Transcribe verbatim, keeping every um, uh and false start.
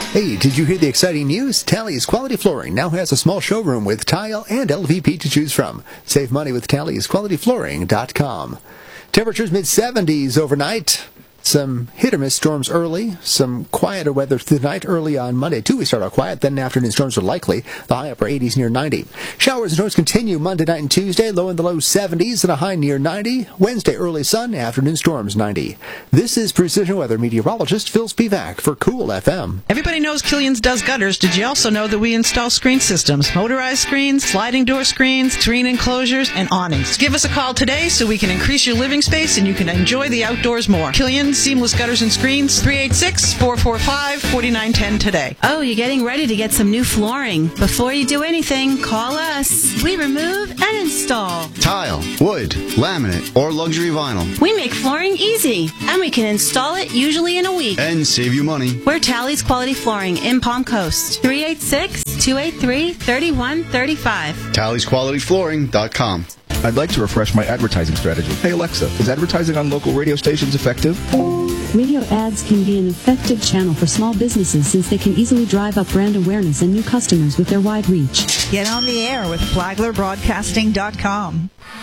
Hey, did you hear the exciting news? Tally's Quality Flooring now has a small showroom with tile and L V P to choose from. Save money with Tally's Quality Flooring dot com. Temperatures mid seventies overnight. Some hit-or-miss storms early, some quieter weather tonight. Early on Monday, too, we start out quiet, then afternoon storms are likely. The high upper eighties near ninety. Showers and storms continue Monday night and Tuesday, low in the low seventies and a high near ninety. Wednesday, early sun, afternoon storms ninety. This is Precision Weather meteorologist Phil Spivak for Cool F M. Everybody knows Killian's does gutters. Did you also know that we install screen systems, motorized screens, sliding door screens, screen enclosures, and awnings? Give us a call today so we can increase your living space and you can enjoy the outdoors more. Killian's Seamless Gutters and Screens, three eight six, four four five, four nine one zero today. Oh, you're getting ready to get some new flooring. Before you do anything, call us. We remove and install tile, wood, laminate, or luxury vinyl. We make flooring easy, and we can install it usually in a week. And save you money. We're Tally's Quality Flooring in Palm Coast. three eight six, two eight three, three one three five. Tally's Quality Flooring dot com. I'd like to refresh my advertising strategy. Hey Alexa, is advertising on local radio stations effective? Radio ads can be an effective channel for small businesses since they can easily drive up brand awareness and new customers with their wide reach. Get on the air with Flagler Broadcasting dot com.